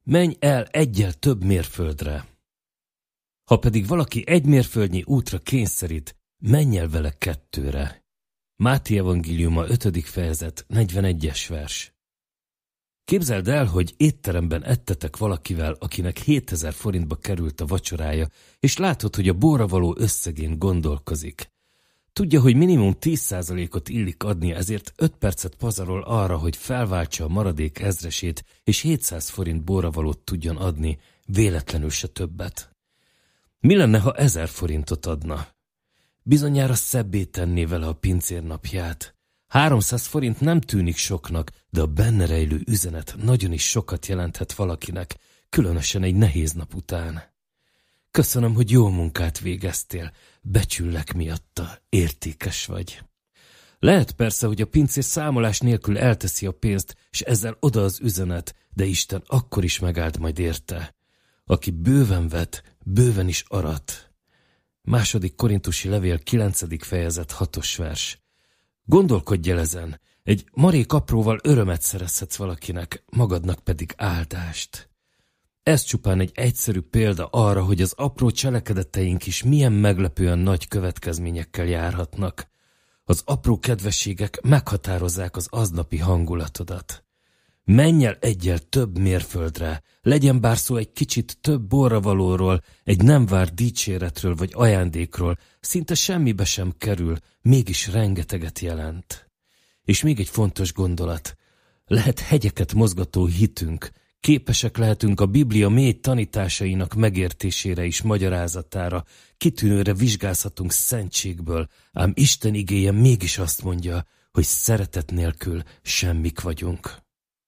menj el egyel több mérföldre. Ha pedig valaki 1 mérföldnyi útra kényszerít, menj el vele 2-re. Máté evangéliuma 5. fejezet 41. vers. Képzeld el, hogy étteremben ettetek valakivel, akinek 7000 forintba került a vacsorája, és látod, hogy a borra való összegén gondolkozik. Tudja, hogy minimum 10%-ot illik adnia, ezért 5 percet pazarol arra, hogy felváltsa a maradék ezresét, és 700 forint borra valót tudjon adni, véletlenül se többet. Mi lenne, ha 1000 forintot adna? Bizonyára szebbé tenné vele a pincér napját. 300 forint nem tűnik soknak, de a benne rejlő üzenet nagyon is sokat jelenthet valakinek, különösen egy nehéz nap után. Köszönöm, hogy jó munkát végeztél, becsüllek miatta, értékes vagy. Lehet persze, hogy a pincér számolás nélkül elteszi a pénzt, és ezzel oda az üzenet, de Isten akkor is megállt majd érte. Aki bőven vet, bőven is arat. 2. Korintusi levél 9. fejezet 6. vers. Gondolkodj el ezen, egy marék apróval örömet szerezhetsz valakinek, magadnak pedig áldást. Ez csupán egy egyszerű példa arra, hogy az apró cselekedeteink is milyen meglepően nagy következményekkel járhatnak. Az apró kedvességek meghatározzák az aznapi hangulatodat. Menj el egyel több mérföldre, legyen bár szó egy kicsit több borravalóról, egy nem várt dicséretről vagy ajándékról, szinte semmibe sem kerül, mégis rengeteget jelent. És még egy fontos gondolat. Lehet hegyeket mozgató hitünk, képesek lehetünk a Biblia mély tanításainak megértésére és magyarázatára, kitűnőre vizsgázhatunk szentségből, ám Isten igéje mégis azt mondja, hogy szeretet nélkül semmik vagyunk.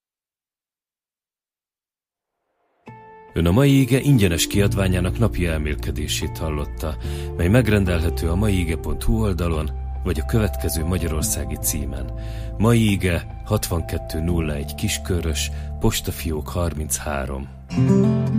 Ön a mai ige ingyenes kiadványának napi elmélkedését hallotta, mely megrendelhető a maiige.hu oldalon, vagy a következő magyarországi címen. Mai ige 6201 Kiskörös, postafiók 33.